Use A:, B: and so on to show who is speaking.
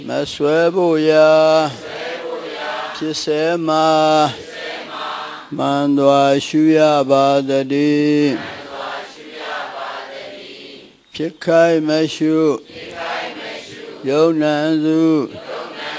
A: မဆွဲဖို့ရာဖြစ်စေမှာမန္တဝါရှုရပါတည်းဖြစ်ခိုင်မရှုယုံနံစု